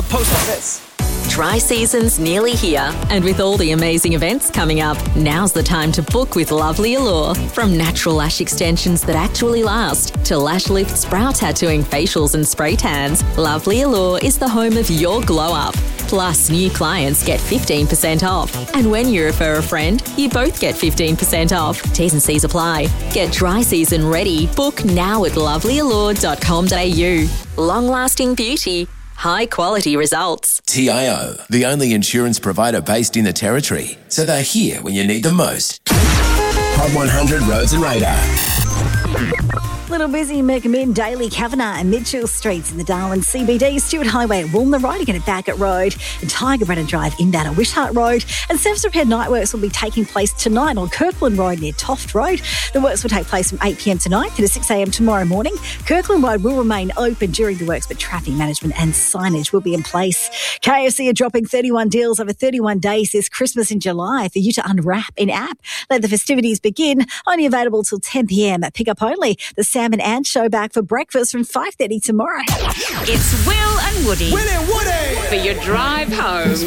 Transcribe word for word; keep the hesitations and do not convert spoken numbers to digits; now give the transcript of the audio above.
post office. Dry season's nearly here, and with all the amazing events coming up, now's the time to book with Lovely Allure. From natural lash extensions that actually last to lash lifts, brow tattooing, facials and spray tans, Lovely Allure is the home of your glow up. Plus, new clients get fifteen percent off. And when you refer a friend, you both get fifteen percent off. T's and C's apply. Get dry season ready. Book now at lovely allure dot com dot a u. Long-lasting beauty. High quality results. T I O, the only insurance provider based in the Territory. So they're here when you need them most. Hot one hundred Roads and Radar. Little busy McMinn, Daly, Kavanagh and Mitchell Streets in the Darwin C B D, Stewart Highway at Woolner Road, again at Backett Road, and Tiger Brennan Drive inbound at Wishart Road. And surface repair night works will be taking place tonight on Kirkland Road near Toft Road. The works will take place from eight p m tonight to six a m tomorrow morning. Kirkland Road will remain open during the works, but traffic management and signage will be in place. K F C are dropping thirty-one deals over thirty-one days this Christmas in July for you to unwrap in-app. Let the festivities begin. Only available till ten p m Pick up only. The Sam and Ann Show back for breakfast from five thirty tomorrow. It's Will and Woody. Will and Woody! For your drive home.